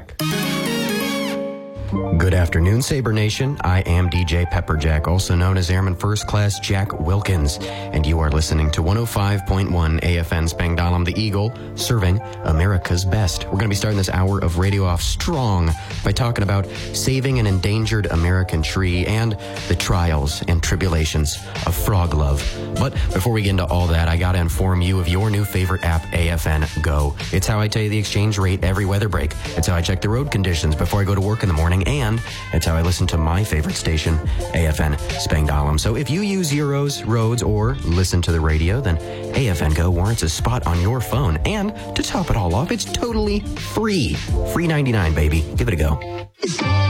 Pepperjack. Good afternoon, Sabre Nation. I am DJ Pepperjack, also known as Airman First Class Jack Wilkins, and you are listening to 105.1 AFN Spangdahlem, the Eagle, serving America's best. We're going to be starting this hour of radio off strong by talking about saving an endangered American tree and the trials and tribulations of frog love. But before we get into all that, I got to inform you of your new favorite app, AFN Go. It's how I tell you the exchange rate every weather break. It's how I check the road conditions before I go to work in the morning, and it's how I listen to my favorite station, AFN Spangdahlem. So if you use Euros, roads, or listen to the radio, then AFN Go warrants a spot on your phone. And to top it all off, it's totally free. Free 99, baby. Give it a go.